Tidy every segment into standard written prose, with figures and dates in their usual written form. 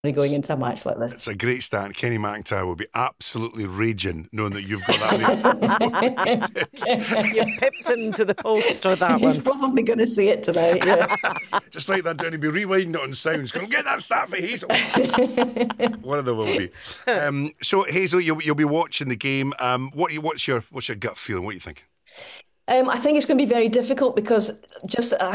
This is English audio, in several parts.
going into a match like this. It's a great start. Kenny McIntyre will be absolutely raging knowing that you've got that. You've pipped him to the post with that He's one. probably going to see it tonight, yeah. Just like that, down, he'll be rewinding it on sounds. Going, get that start for Hazel. One of them will be. So Hazel, you'll be watching the game. What's your gut feeling? What are you thinking? I think it's going to be very difficult because just I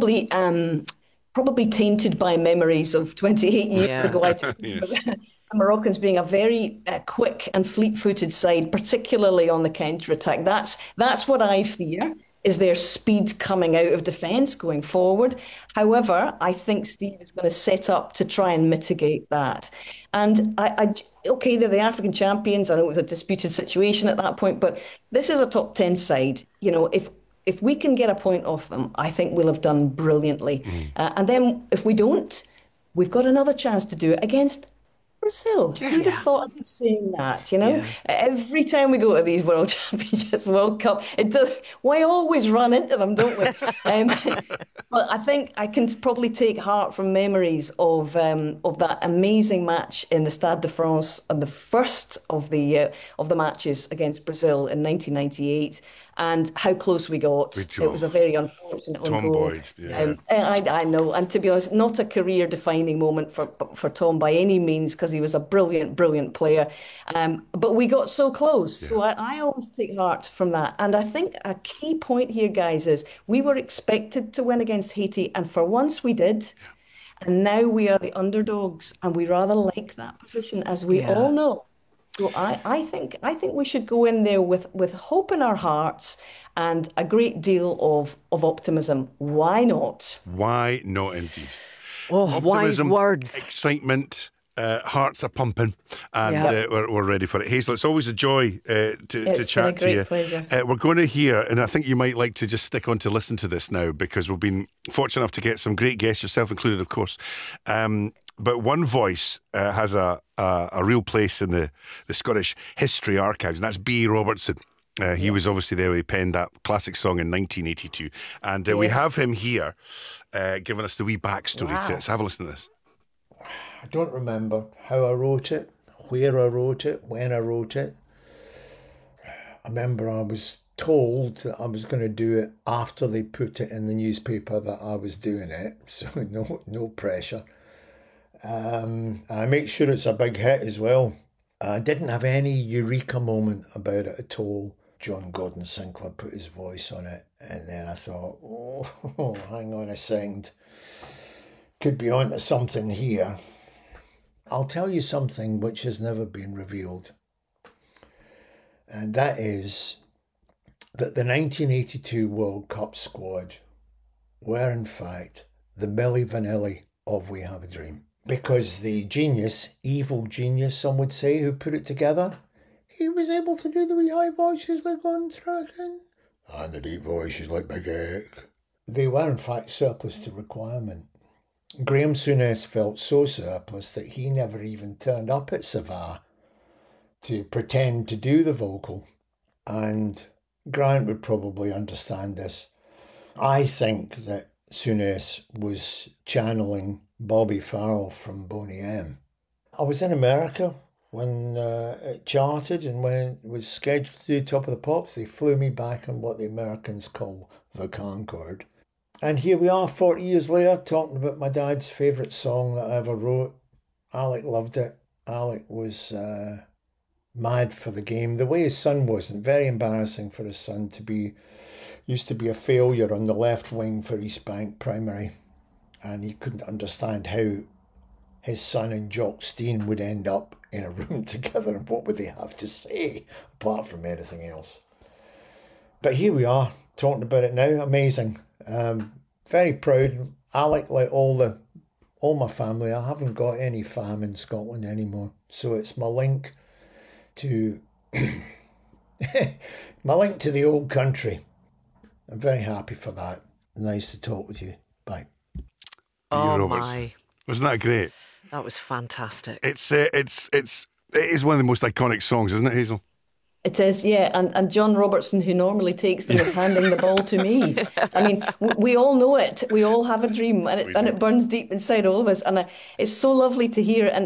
probably tainted by memories of 28 years Yeah. ago. I took Yes. the Moroccans being a very quick and fleet-footed side, particularly on the counter-attack. That's what I fear, is their speed coming out of defence going forward. However, I think Steve is going to set up to try and mitigate that. And okay, they're the African champions. I know it was a disputed situation at that point, but this is a top 10 side. You know, if we can get a point off them, I think we'll have done brilliantly. And then if we don't, we've got another chance to do it against Brazil. Who'd have thought I'd be saying that, you know? Yeah. Every time we go to these World Championships, World Cup, it does. We always run into them, don't we? But I think I can probably take heart from memories of that amazing match in the Stade de France, on the first of the matches against Brazil in 1998, and how close we got. We It was a very unfortunate own Tom goal. Boyd, yeah. I know, and to be honest, not a career-defining moment for Tom by any means, because he was a brilliant, brilliant player. But we got so close. So I always take heart from that. And I think a key point here, guys, is we were expected to win against Haiti, and for once we did. And now we are the underdogs, and we rather like that position, as we all know. So I think we should go in there with hope in our hearts and a great deal of optimism. Why not? Why not, indeed? Oh, wise Optimism, words. excitement, hearts are pumping, and Yeah. we're ready for it. Hazel, it's always a joy to It's been a chat to great you. pleasure. We're going to hear, and I think you might like to just stick on to listen to this now, because we've been fortunate enough to get some great guests, yourself included, of course. But one voice has a real place in the Scottish history archives, and that's B. Robertson. He was obviously there when he penned that classic song in 1982. And we have him here giving us the wee backstory to it. Let's have a listen to this. I don't remember how I wrote it, where I wrote it, when I wrote it. I remember I was told that I was going to do it after they put it in the newspaper that I was doing it, so no pressure. I make sure it's a big hit as well. I didn't have any eureka moment about it at all. John Gordon Sinclair put his voice on it, and then I thought, oh, hang on a second, could be onto something here. I'll tell you something which has never been revealed, and that is that the 1982 World Cup squad were in fact the Milli Vanilli of We Have a Dream. Because the genius, evil genius some would say, who put it together, he was able to do the wee high voices like on tracking and the deep voices like Big Egg. They were in fact surplus to requirement. Graham Souness felt so surplus that he never even turned up at Savard to pretend to do the vocal. And Grant would probably understand this. I think that Souness was channeling Bobby Farrell from Boney M. I was in America when it charted, and when it was scheduled to do Top of the Pops, they flew me back on what the Americans call the Concorde. And here we are 40 years later talking about my dad's favourite song that I ever wrote. Alec loved it. Alec was mad for the game. The way his son wasn't, very embarrassing for his son to be, used to be a failure on the left wing for East Bank Primary. And he couldn't understand how his son and Jock Stein would end up in a room together, and what would they have to say apart from anything else. But here we are talking about it now. Amazing. Very proud. Alec, like all my family, I haven't got any fam in Scotland anymore, so it's my link to the old country. I'm very happy for that. Nice to talk with you. Bye. Oh Robertson. my. Wasn't that great? That was fantastic. It is one of the most iconic songs, isn't it, Hazel? It is, yeah. And John Robertson, who normally takes them, is handing the ball to me. I mean, we all know it. We all have a dream, and We and do. it burns deep inside all of us. And it's so lovely to hear. And